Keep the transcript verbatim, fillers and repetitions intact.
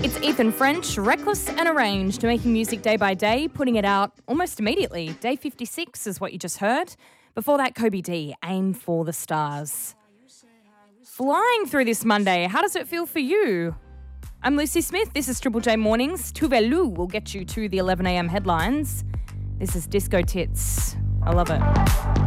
It's Ethan French, Reckless and Arranged, making music day by day, putting it out almost immediately. Day fifty-six is what you just heard. Before that, Kobe D, Aim for the Stars. Flying through this Monday, how does it feel for you? I'm Lucy Smith, this is Triple J Mornings. Tuvalu will get you to the eleven a.m. headlines. This is Disco Tits. I love it.